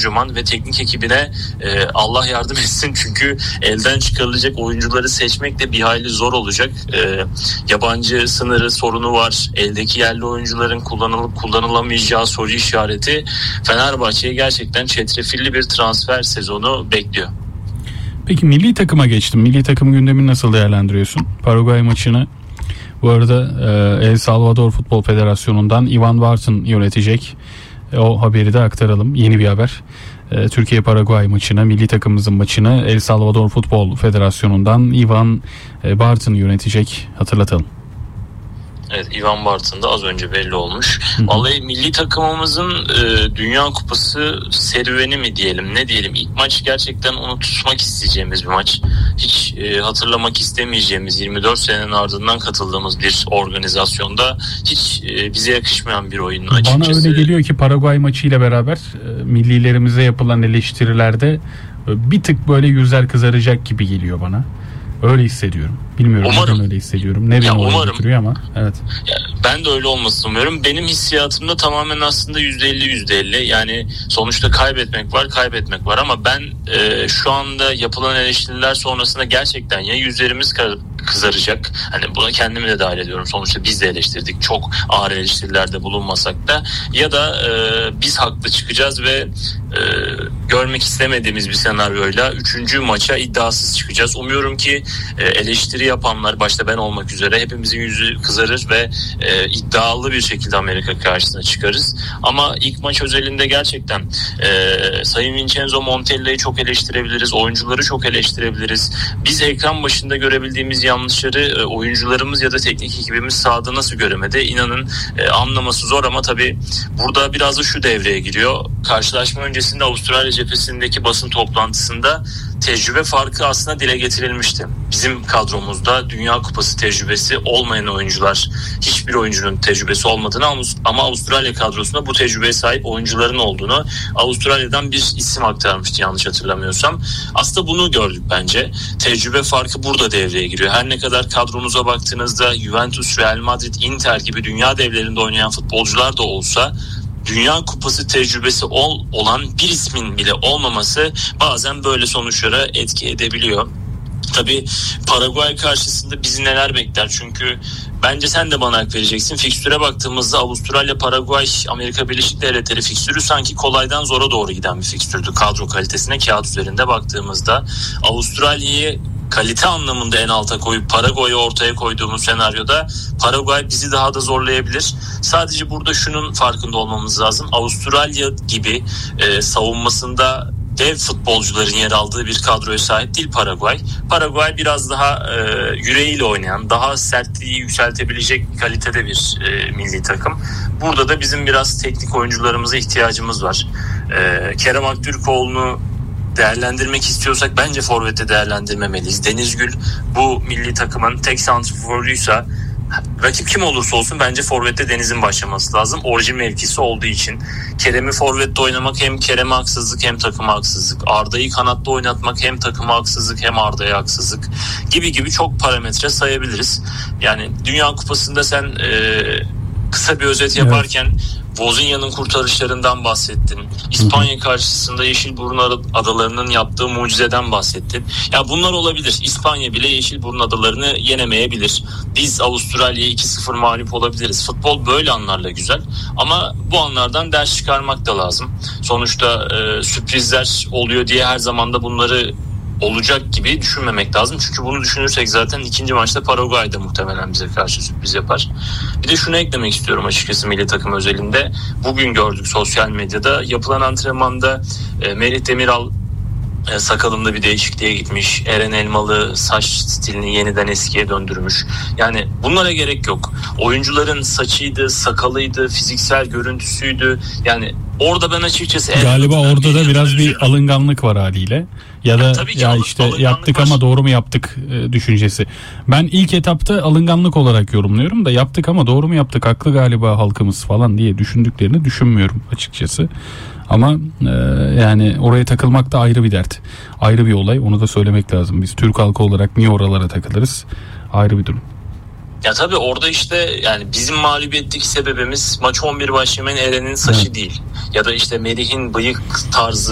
Kocaman ve teknik ekibine Allah yardım etsin, çünkü elden çıkarılacak oyuncuları seçmek de bir hayli zor olacak. Yabancı sınırı sorunu var. Eldeki yerli oyuncuların kullanılıp kullanılamayacağı soru işareti Fenerbahçe'ye gerçekten çetrefilli bir transfer sezonu bekliyor. Peki milli takıma geçtim. Milli takım gündemini nasıl değerlendiriyorsun? Paraguay maçını bu arada El Salvador Futbol Federasyonu'ndan Ivan Barton yönetecek. O haberi de aktaralım. Yeni bir haber. Türkiye-Paraguay maçına, milli takımımızın maçını El Salvador Futbol Federasyonu'ndan Ivan Barton yönetecek. Hatırlatalım. Evet, Ivan Barton da az önce belli olmuş. Vallahi milli takımımızın Dünya Kupası serüveni mi diyelim, ne diyelim, ilk maç gerçekten unutmak isteyeceğimiz bir maç. Hiç hatırlamak istemeyeceğimiz, 24 senenin ardından katıldığımız bir organizasyonda hiç bize yakışmayan bir oyun açıkçası. Bana öyle geliyor ki Paraguay maçıyla beraber millilerimize yapılan eleştirilerde bir tık böyle yüzler kızaracak gibi geliyor bana. Öyle hissediyorum. Bilmiyorum neden öyle hissediyorum. Ne beni oraya götürüyor ama evet. Ya, ben de öyle olmasını umuyorum. Benim hissiyatımda tamamen aslında %50. Yani sonuçta kaybetmek var ama ben şu anda yapılan eleştiriler sonrasında gerçekten ya yüzlerimiz kızaracak. Hani buna kendimi de dahil ediyorum. Sonuçta biz de eleştirdik. Çok ağır eleştirilerde bulunmasak da, ya da biz haklı çıkacağız ve görmek istemediğimiz bir senaryoyla 3. maça iddiasız çıkacağız. Umuyorum ki eleştiri yapanlar, başta ben olmak üzere, hepimizin yüzü kızarır ve iddialı bir şekilde Amerika karşısına çıkarız. Ama ilk maç özelinde gerçekten Sayın Vincenzo Montella'yı çok eleştirebiliriz. Oyuncuları çok eleştirebiliriz. Biz ekran başında görebildiğimiz yanlışları oyuncularımız ya da teknik ekibimiz sahada nasıl göremedi? İnanın anlaması zor, ama tabii burada biraz da şu devreye giriyor. Karşılaşma öncesinde Avustralya cephesindeki basın toplantısında tecrübe farkı aslında dile getirilmişti. Bizim kadromuzda Dünya Kupası tecrübesi olmayan oyuncular, hiçbir oyuncunun tecrübesi olmadığını, ama Avustralya kadrosunda bu tecrübeye sahip oyuncuların olduğunu Avustralya'dan bir isim aktarmıştı yanlış hatırlamıyorsam. Aslında bunu gördük bence. Tecrübe farkı burada devreye giriyor. Her ne kadar kadromuza baktığınızda Juventus, Real Madrid, Inter gibi dünya devlerinde oynayan futbolcular da olsa, Dünya Kupası tecrübesi olan bir ismin bile olmaması bazen böyle sonuçlara etki edebiliyor. Tabii Paraguay karşısında bizi neler bekler? Çünkü bence sen de bana hak vereceksin. Fikstüre baktığımızda Avustralya, Paraguay, Amerika Birleşik Devletleri fikstürü sanki kolaydan zora doğru giden bir fikstürdü. Kadro kalitesine kağıt üzerinde baktığımızda Avustralya'yı kalite anlamında en alta koyup Paraguay'ı ortaya koyduğumuz senaryoda Paraguay bizi daha da zorlayabilir. Sadece burada şunun farkında olmamız lazım. Avustralya gibi savunmasında dev futbolcuların yer aldığı bir kadroya sahip değil Paraguay. Paraguay biraz daha yüreğiyle oynayan, daha sertliği yükseltebilecek kalitede bir milli takım. Burada da bizim biraz teknik oyuncularımıza ihtiyacımız var. Kerem Aktürkoğlu'nu değerlendirmek istiyorsak bence forvette değerlendirmemeliyiz. Deniz Gül bu milli takımın tek santrforuysa, rakip kim olursa olsun bence forvette Deniz'in başlaması lazım. Orijin mevkisi olduğu için. Kerem'i forvette oynamak hem Kerem'e haksızlık hem takıma haksızlık. Arda'yı kanatta oynatmak hem takıma haksızlık hem Arda'ya haksızlık gibi çok parametre sayabiliriz. Yani Dünya Kupası'nda sen kısa bir özet yaparken Wozniak'ın kurtarışlarından bahsettin. İspanya karşısında Yeşilburun Adaları'nın yaptığı mucizeden bahsettin. Ya bunlar olabilir. İspanya bile Yeşilburun Adaları'nı yenemeyebilir. Biz Avustralya'ya 2-0 mağlup olabiliriz. Futbol böyle anlarla güzel. Ama bu anlardan ders çıkarmak da lazım. Sonuçta sürprizler oluyor diye her zaman da bunları olacak gibi düşünmemek lazım. Çünkü bunu düşünürsek zaten ikinci maçta Paraguay'da muhtemelen bize karşı sürpriz yapar. Bir de şunu eklemek istiyorum açıkçası milli takım özelinde. Bugün gördük sosyal medyada yapılan antrenmanda Merih Demiral sakalında bir değişikliğe gitmiş. Eren Elmalı saç stilini yeniden eskiye döndürmüş. Yani bunlara gerek yok. Oyuncuların saçıydı, sakalıydı, fiziksel görüntüsüydü. Yani orada ben açıkçası galiba orada da biraz bir alınganlık var haliyle. Ya da ya işte yaptık ama doğru mu yaptık düşüncesi. Ben ilk etapta alınganlık olarak yorumluyorum da, yaptık ama doğru mu yaptık, haklı galiba halkımız falan diye düşündüklerini düşünmüyorum açıkçası. Ama yani oraya takılmak da ayrı bir dert. Ayrı bir olay. Onu da söylemek lazım. Biz Türk halkı olarak niye oralara takılırız? Ayrı bir durum. Ya tabii orada işte yani bizim mağlubiyetteki sebebimiz maç 11 başlamayan Eren'in saçı değil. Ya da işte Merih'in bıyık tarzı